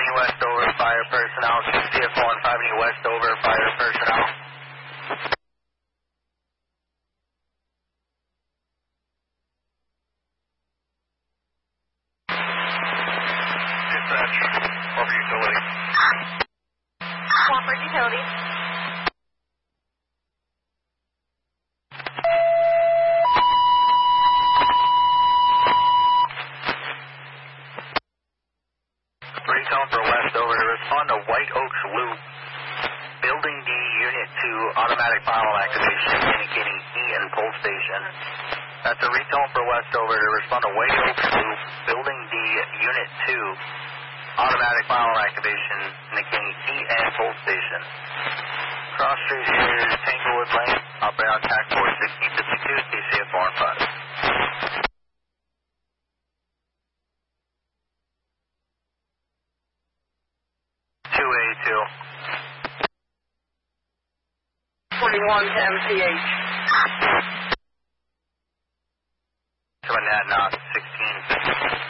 West over, fire personnel. CFO on 5 West over, fire personnel. Dispatch, over utility. Wofford Utility. Retone for West over to respond to White Oaks Loop. Building D, Unit 2, automatic final activation indicating E and pull station. That's a retone for West over to respond to White Oaks Loop. Building D, Unit 2, automatic final activation indicating E and pull station. Cross street is Tanglewood Lane. Operate on TAC 41652, CCF 4 and 5. 41 to MCH. Coming that knock.